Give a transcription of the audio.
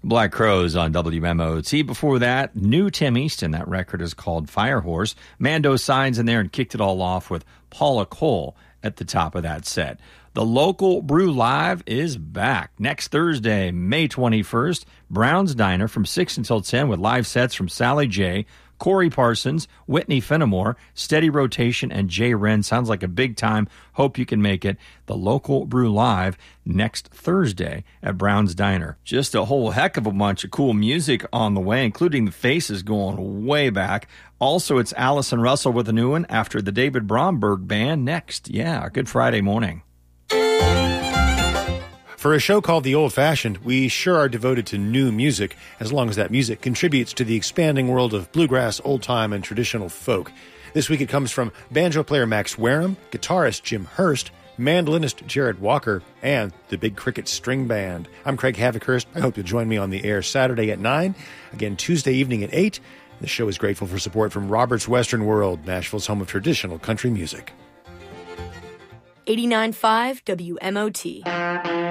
Black Crowes on WMOT. Before that, new Tim Easton. That record is called Firehorse. Mando Signs in there and kicked it all off with Paula Cole at the top of that set. The Local Brew Live is back next Thursday, May 21st. Brown's Diner from 6 until 10 with live sets from Sally J., Corey Parsons, Whitney Fenimore, Steady Rotation, and Jay Wren. Sounds like a big time. Hope you can make it. The Local Brew Live next Thursday at Brown's Diner. Just a whole heck of a bunch of cool music on the way, including the Faces going way back. Also, it's Allison Russell with a new one after the David Bromberg Band next. Yeah, Good Friday morning. For a show called The Old Fashioned, we sure are devoted to new music, as long as that music contributes to the expanding world of bluegrass, old-time, and traditional folk. This week it comes from banjo player Max Wareham, guitarist Jim Hurst, mandolinist Jared Walker, and the Big Cricket String Band. I'm Craig Havikhurst. I hope you'll join me on the air Saturday at 9, again Tuesday evening at 8. The show is grateful for support from Robert's Western World, Nashville's home of traditional country music. 89.5 WMOT.